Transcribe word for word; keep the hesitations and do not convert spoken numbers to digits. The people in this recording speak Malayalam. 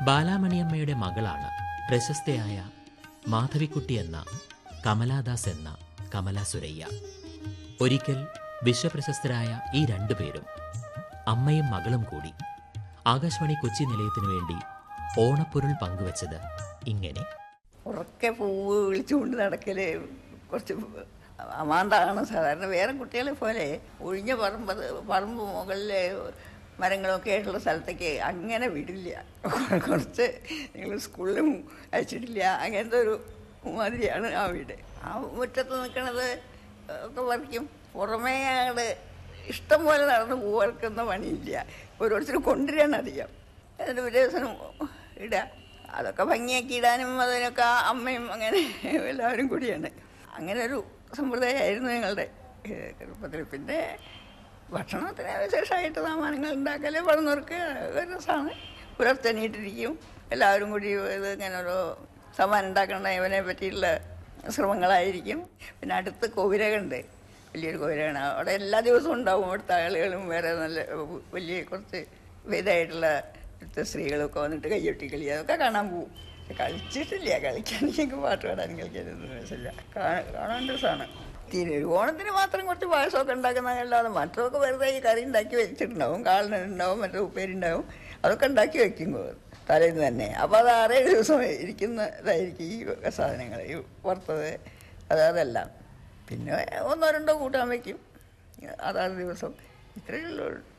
ബാലാമണിയമ്മയുടെ മകളാണ് പ്രശസ്തയായ മാധവിക്കുട്ടി എന്ന കമലാദാസ് എന്ന കമലാ സുരയ്യ. ഒരിക്കൽ വിശ്വപ്രശസ്തരായ ഈ രണ്ടുപേരും അമ്മയും മകളും കൂടി ആകാശവാണി കൊച്ചി നിലയത്തിനു വേണ്ടി ഓണപ്പൊരുൾ പങ്കുവച്ചത് ഇങ്ങനെ. ഉറക്കെ പൂവ് വിളിച്ചുകൊണ്ട് നടക്കല് കുറച്ച് അമാന്താണ്. സാധാരണ വേറെ കുട്ടികളെ പോലെ ഒഴിഞ്ഞ പറമ്പ് പറമ്പ് മുകളിലെ മരങ്ങളൊക്കെ ആയിട്ടുള്ള സ്ഥലത്തേക്ക് അങ്ങനെ വിടില്ല. കുറച്ച് നിങ്ങൾ സ്കൂളിലും അയച്ചിട്ടില്ല, അങ്ങനത്തെ ഒരു മാതിരിയാണ് ആ വീട്. ആ മുറ്റത്ത് നിൽക്കണത് ഒക്കെ പറിക്കും. പുറമേ അങ്ങോട്ട് ഇഷ്ടം പോലെ നടന്ന് പൂ വറുക്കുന്ന പണിയില്ല. ഓരോരുത്തർ കൊണ്ടുവരാൻ അറിയാം. അതിൻ്റെ ഒരു ദിവസം ഇടുക, അതൊക്കെ ഭംഗിയാക്കി ഇടാനും അതിനൊക്കെ അമ്മയും അങ്ങനെ എല്ലാവരും കൂടിയാണ്. അങ്ങനെ ഒരു സമ്പ്രദായമായിരുന്നു ഞങ്ങളുടെ ചെറുപ്പത്തിൽ. പിന്നെ ഭക്ഷണത്തിന് വിശേഷമായിട്ട് സാമാനങ്ങൾ ഉണ്ടാക്കൽ പടന്നവർക്ക് ഒരു രസമാണ്. പുലർച്ചെണീട്ടിരിക്കും എല്ലാവരും കൂടി ഇത് ഇങ്ങനെ ഓരോ സാമാനം ഉണ്ടാക്കേണ്ട ഇവനെ പറ്റിയുള്ള ശ്രമങ്ങളായിരിക്കും. പിന്നെ അടുത്ത് കോവിലകുണ്ട്, വലിയൊരു കോവിലകാണ്. അവിടെ എല്ലാ ദിവസവും ഉണ്ടാവും. അവിടുത്തെ ആളുകളും വേറെ നല്ല വലിയ കുറച്ച് വിധമായിട്ടുള്ള സ്ത്രീകളൊക്കെ വന്നിട്ട് കയ്യൊട്ടി കളി അതൊക്കെ കാണാൻ പോവും. കളിച്ചിട്ടില്ല, കളിക്കാൻ എനിക്ക് പാട്ട് പാടാൻ കളിക്കാനൊന്നും മനസ്സില്ല. കാണാൻ രസമാണ്. ഓണത്തിന് മാത്രം കുറച്ച് പായസമൊക്കെ ഉണ്ടാക്കുന്നതല്ലാതെ മറ്റൊക്കെ വെറുതെ ഈ കറി ഉണ്ടാക്കി വെച്ചിട്ടുണ്ടാവും. കാളിനുണ്ടാവും, മറ്റേ ഉപ്പേരുണ്ടാവും, അതൊക്കെ ഉണ്ടാക്കി വയ്ക്കുമ്പോൾ തലേന്ന് തന്നെ. അപ്പോൾ അത് ആറേഴ് ദിവസം ഇരിക്കുന്നതായിരിക്കും ഈ സാധനങ്ങൾ, ഈ വറുത്തത് അത് അതെല്ലാം. പിന്നെ ഒന്നോ രണ്ടോ കൂട്ടാൻ വയ്ക്കും അതാത് ദിവസം. ഇത്രയേ ഉള്ളൂ.